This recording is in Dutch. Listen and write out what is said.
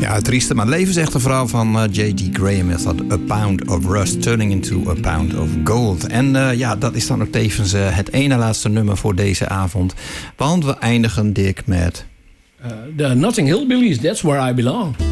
Ja, trieste, maar levensechte verhaal van J.D. Graham is dat A Pound of Rust Turning into a Pound of Gold. En dat is dan ook tevens het ene laatste nummer voor deze avond. Want we eindigen, Dick, met... The Notting Hill Billies, That's Where I Belong.